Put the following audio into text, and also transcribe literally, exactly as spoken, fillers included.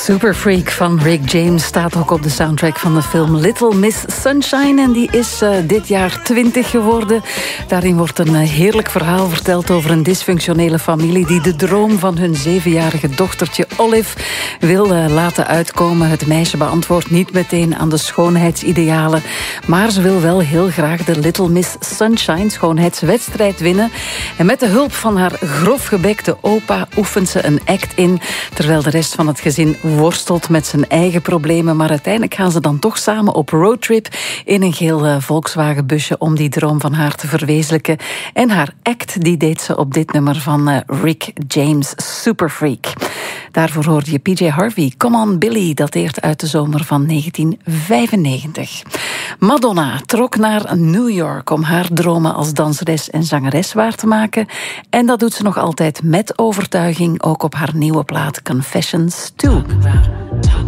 Superfreak van Rick James staat ook op de soundtrack van de film Little Miss Sunshine. En die is uh, dit jaar twintig geworden. Daarin wordt een uh, heerlijk verhaal verteld over een dysfunctionele familie die de droom van hun zevenjarige dochtertje Olive wil uh, laten uitkomen. Het meisje beantwoordt niet meteen aan de schoonheidsidealen, maar ze wil wel heel graag de Little Miss Sunshine schoonheidswedstrijd winnen. En met de hulp van haar grofgebekte opa oefent ze een act in, terwijl de rest van het gezin worstelt met zijn eigen problemen. Maar uiteindelijk gaan ze dan toch samen op roadtrip in een geel uh, Volkswagenbusje om die droom van haar te verwezenlijken. En haar act die deed ze op dit nummer van uh, Rick James, Superfreak. Daarvoor hoorde je P J Harvey, Come On Billy, dateert uit de zomer van negentien vijfennegentig. Madonna trok naar New York om haar dromen als danseres en zangeres waar te maken. En dat doet ze nog altijd met overtuiging, ook op haar nieuwe plaat Confessions two.